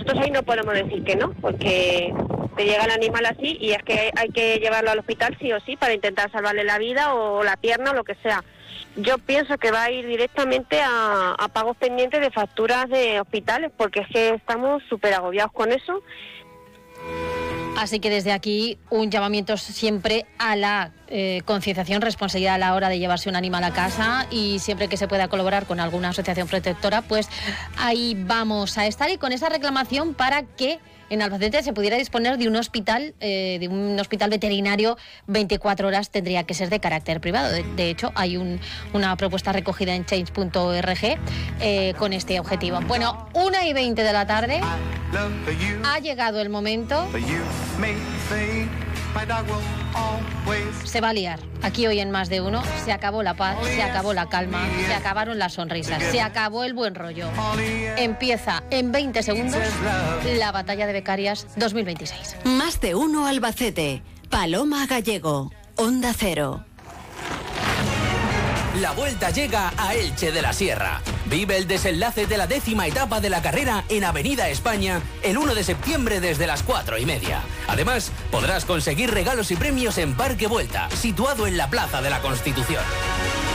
nosotros ahí no podemos decir que no, porque te llega el animal así y es que hay que llevarlo al hospital sí o sí para intentar salvarle la vida o la pierna o lo que sea. Yo pienso que va a ir directamente a pagos pendientes de facturas de hospitales, porque es que estamos súper agobiados con eso. Así que desde aquí un llamamiento siempre a la concienciación, responsabilidad a la hora de llevarse un animal a casa, y siempre que se pueda colaborar con alguna asociación protectora, pues ahí vamos a estar, y con esa reclamación para que en Albacete se pudiera disponer de un hospital veterinario 24 horas, tendría que ser de carácter privado. De hecho, hay una propuesta recogida en change.org con este objetivo. Bueno, 1:20 de la tarde, ha llegado el momento. Se va a liar. Aquí hoy en Más de Uno se acabó la paz, se acabó la calma, se acabaron las sonrisas, se acabó el buen rollo. Empieza en 20 segundos la batalla de becarias 2026. Más de Uno Albacete. Paloma Gallego. Onda Cero. La Vuelta llega a Elche de la Sierra. Vive el desenlace de la 10ª etapa de la carrera en Avenida España el 1 de septiembre desde las 4:30. Además, podrás conseguir regalos y premios en Parque Vuelta, situado en la Plaza de la Constitución.